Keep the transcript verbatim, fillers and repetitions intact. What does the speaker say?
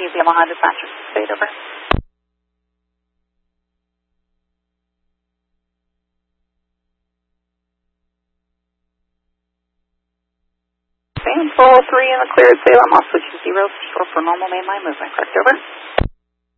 Northeast Yamaha dispatcher. State over. Info three in the cleared Salem. I'll switch to zero for, for normal mainline movement. Correct, over.